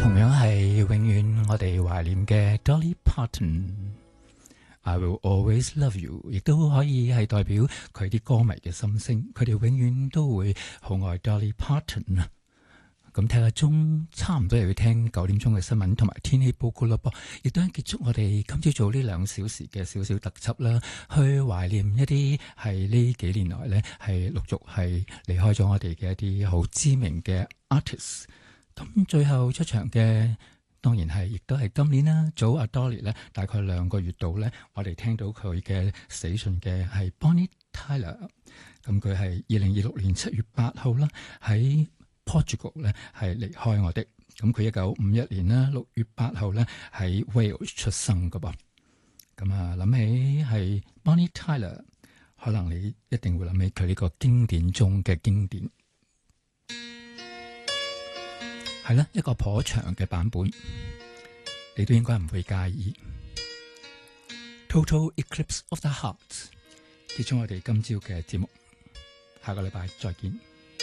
同樣係永遠我哋懷念嘅 Dolly Parton。I will always love you， 亦都可以係代表佢啲歌迷嘅心聲，佢哋永遠都會好愛 Dolly Parton 啊！咁睇下鐘，差唔多又要聽9點鐘嘅新聞同埋天氣報告啦噃，亦都係結束我哋今朝早呢2小時嘅少少特輯啦，去懷念一啲係呢幾年來呢係陸續係離開咗我哋嘅一啲好知名嘅 artist。咁最後出場嘅當然係亦都係今年啦，早阿 Dolly 咧大概2個月度咧，我哋聽到佢嘅死訊嘅係 Bonnie Tyler。咁佢係2026年7月8號啦，喺 Portugal 咧係離開我哋。咁佢1951年啦6月8號咧喺 Wales 出生噶噃。咁啊諗起係 Bonnie Tyler， 可能你一定會諗起佢呢個經典中嘅經典。係啦，一個頗長嘅版本，你都應該唔會介意。Total Eclipse of the Heart，結束我哋今朝嘅節目，下個禮拜再見。